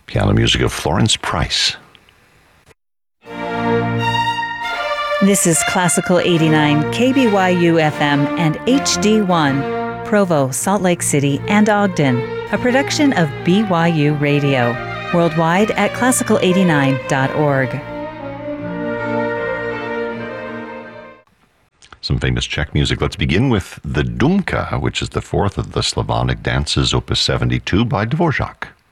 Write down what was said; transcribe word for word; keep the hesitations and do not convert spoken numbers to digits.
Piano music of Florence Price. This is Classical eighty-nine, K B Y U F M and H D one, Provo, Salt Lake City, and Ogden, a production of B Y U Radio, worldwide at classical eighty-nine dot org. Some famous Czech music. Let's begin with the Dumka, which is the fourth of the Slavonic dances, opus seventy-two by Dvorak.